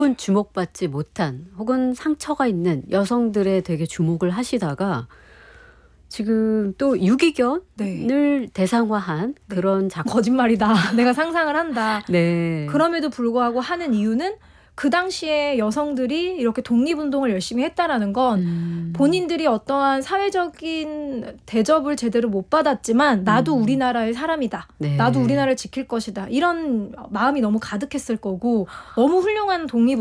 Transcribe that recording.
혹은 주목받지 못한 혹은 상처가 있는 여성들에 되게 주목을 하시다가 지금 또 유기견을 네. 대상화한 네. 그런 작품. 거짓말이다. 내가 상상을 한다. 네. 그럼에도 불구하고 하는 이유는 그 당시에 여성들이 이렇게 독립운동을 열심히 했다라는 건 본인들이 어떠한 사회적인 대접을 제대로 못 받았지만 나도 우리나라의 사람이다. 네. 나도 우리나라를 지킬 것이다. 이런 마음이 너무 가득했을 거고 너무 훌륭한 독립